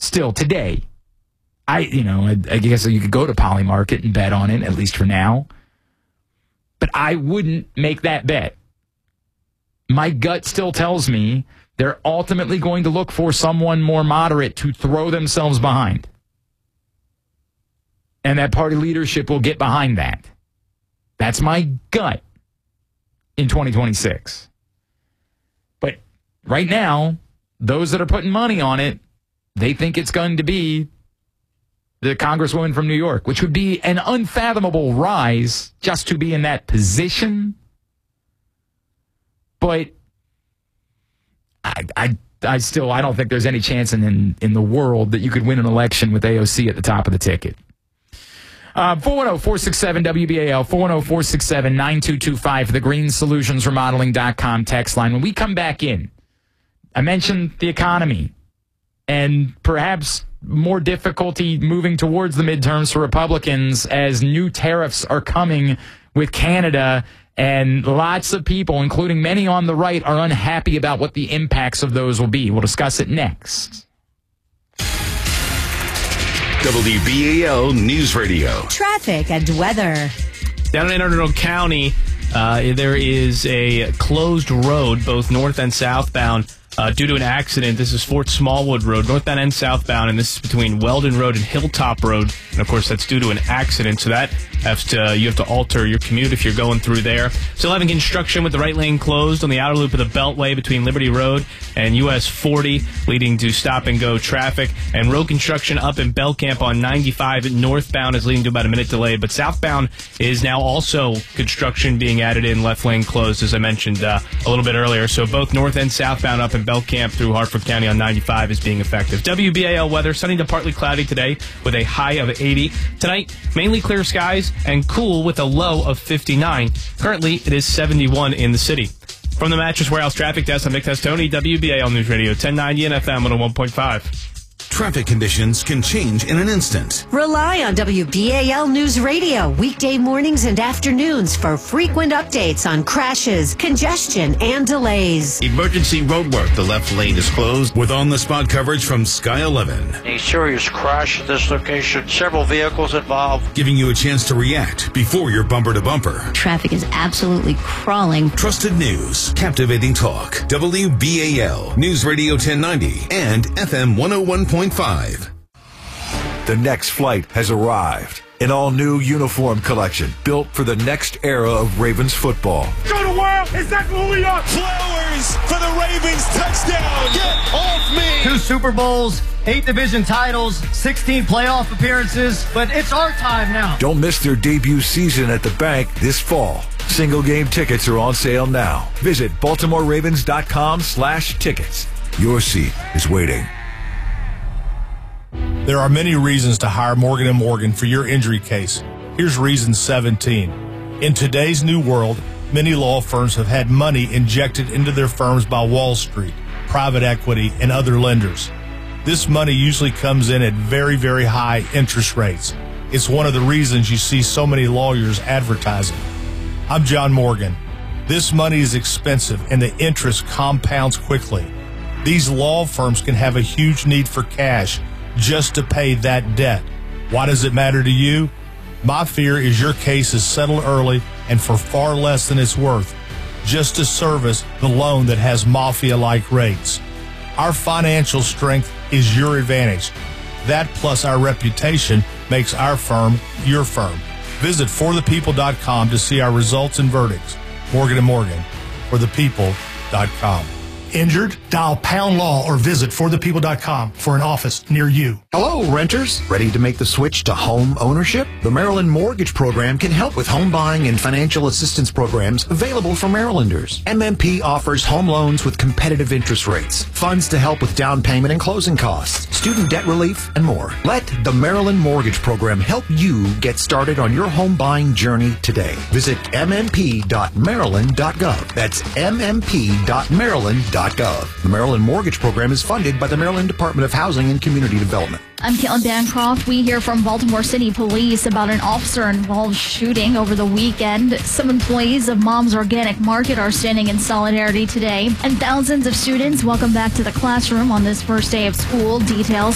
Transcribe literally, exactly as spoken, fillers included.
still today. I, you know, I, I guess you could go to Polymarket and bet on it, at least for now. But I wouldn't make that bet. My gut still tells me they're ultimately going to look for someone more moderate to throw themselves behind. And that party leadership will get behind that. That's my gut in twenty twenty-six. But right now, those that are putting money on it, they think it's going to be the Congresswoman from New York, which would be an unfathomable rise just to be in that position. But I, I, I still, I don't think there's any chance in, in, in the world that you could win an election with A O C at the top of the ticket. Uh, four one zero, four six seven, W B A L, four one zero, four six seven, nine two two five, the green solutions remodeling dot com text line. When we come back in, I mentioned the economy and perhaps more difficulty moving towards the midterms for Republicans as new tariffs are coming with Canada, and lots of people, including many on the right, are unhappy about what the impacts of those will be. We'll discuss it next. W B A L News Radio. Traffic and weather. Down in Anne Arundel County, uh, there is a closed road, both north and southbound, uh, due to an accident. This is Fort Smallwood Road, northbound and southbound, and this is between Weldon Road and Hilltop Road. And, of course, that's due to an accident, so that has to, you have to alter your commute if you're going through there. Still having construction with the right lane closed on the outer loop of the Beltway between Liberty Road and U S forty, leading to stop-and-go traffic. And road construction up in Belcamp on ninety-five northbound is leading to about a minute delay. But southbound is now also construction being added in, left lane closed, as I mentioned uh, a little bit earlier. So both north and southbound up in Belcamp through Hartford County on ninety-five is being effective. W B A L weather, sunny to partly cloudy today with a high of eighty. Tonight, mainly clear skies and cool with a low of fifty-nine. Currently, it is seventy-one in the city. From the Mattress Warehouse Traffic Desk, I'm Nick Testoni, W B A L News Radio, ten ninety and F M one oh one point five. Traffic conditions can change in an instant. Rely on W B A L News Radio weekday mornings and afternoons for frequent updates on crashes, congestion, and delays. Emergency roadwork. The left lane is closed. With on-the-spot coverage from Sky eleven. A serious crash at this location. Several vehicles involved. Giving you a chance to react before you're bumper to bumper. Traffic is absolutely crawling. Trusted news. Captivating talk. W B A L News Radio ten ninety and F M one oh one point five. The next flight has arrived. An all-new uniform collection built for the next era of Ravens football. Show the world exactly who we are. Flowers for the Ravens touchdown. Get off me. Two Super Bowls, eight division titles, sixteen playoff appearances, but it's our time now. Don't miss their debut season at the bank this fall. Single game tickets are on sale now. Visit baltimore ravens dot com slash tickets. Your seat is waiting. There are many reasons to hire Morgan and Morgan for your injury case. Here's reason seventeen. In today's new world, many law firms have had money injected into their firms by Wall Street, private equity, and other lenders. This money usually comes in at very, very high interest rates. It's one of the reasons you see so many lawyers advertising. I'm John Morgan. This money is expensive and the interest compounds quickly. These law firms can have a huge need for cash just to pay that debt. Why does it matter to you? My fear is your case is settled early and for far less than it's worth, just to service the loan that has mafia-like rates. Our financial strength is your advantage. That plus our reputation makes our firm your firm. Visit for the people dot com to see our results and verdicts. Morgan and Morgan, for the people dot com. Injured? Dial pound law or visit for the people dot com for an office near you. Hello, renters. Ready to make the switch to home ownership? The Maryland Mortgage Program can help with home buying and financial assistance programs available for Marylanders. M M P offers home loans with competitive interest rates, funds to help with down payment and closing costs, student debt relief, and more. Let the Maryland Mortgage Program help you get started on your home buying journey today. Visit m m p dot maryland dot gov. That's m m p dot maryland dot gov. The Maryland Mortgage Program is funded by the Maryland Department of Housing and Community Development. I'm Caitlin Bancroft. We hear from Baltimore City Police about an officer-involved shooting over the weekend. Some employees of Mom's Organic Market are standing in solidarity today. And thousands of students welcome back to the classroom on this first day of school. Details